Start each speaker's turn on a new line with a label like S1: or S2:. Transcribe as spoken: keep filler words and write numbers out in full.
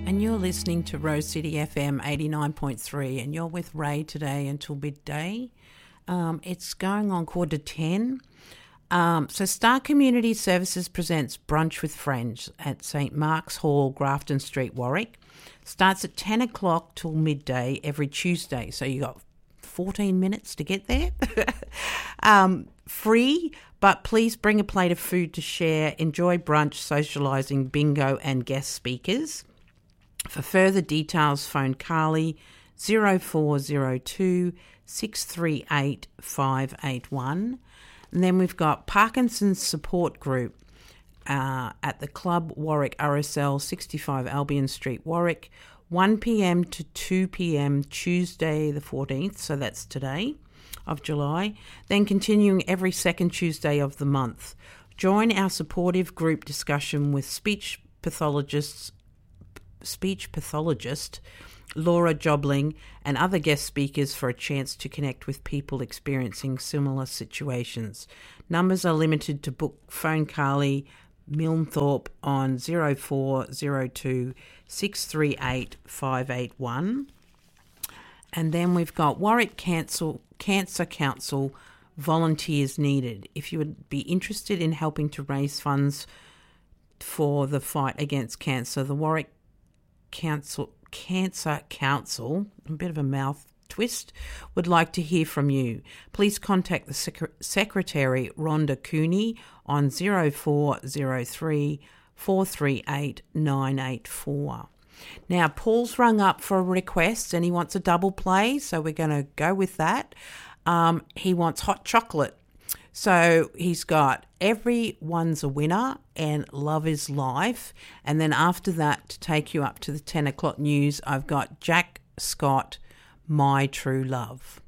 S1: And you're listening to Rose City F M eighty-nine point three, and you're with Ray today until midday. Um, it's going on quarter to ten. Um, so Star Community Services presents Brunch with Friends at St Mark's Hall, Grafton Street, Warwick. Starts at ten o'clock till midday every Tuesday. So you got fourteen minutes to get there. um, free, but please bring a plate of food to share. Enjoy brunch, socialising, bingo and guest speakers. For further details, phone Carly zero four zero two, six three eight, five eight one. And then we've got Parkinson's Support Group uh, at the Club Warwick R S L, sixty-five Albion Street, Warwick, one p.m. to two p.m. Tuesday the fourteenth, so that's today, of July. Then continuing every second Tuesday of the month. Join our supportive group discussion with speech pathologists speech pathologist Laura Jobling and other guest speakers for a chance to connect with people experiencing similar situations. Numbers are limited to book. Phone Carly Milnthorpe on zero four zero two, six three eight, five eight one. And then we've got Warwick Cancer, Cancer Council volunteers needed. If you would be interested in helping to raise funds for the fight against cancer, the Warwick Council, Cancer Council, a bit of a mouth twist, would like to hear from you. Please contact the Sec- Secretary, Rhonda Cooney, on zero four zero three, four three eight, nine eight four. Now, Paul's rung up for a request and he wants a double play, so we're going to go with that. Um, he wants hot chocolate. So he's got Everyone's a Winner and Love is Life. And then after that, to take you up to the ten o'clock news, I've got Jack Scott, My True Love.